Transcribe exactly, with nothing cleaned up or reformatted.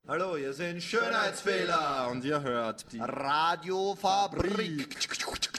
Hallo, hier sind Schönheitsfehler und ihr hört die Radiofabrik.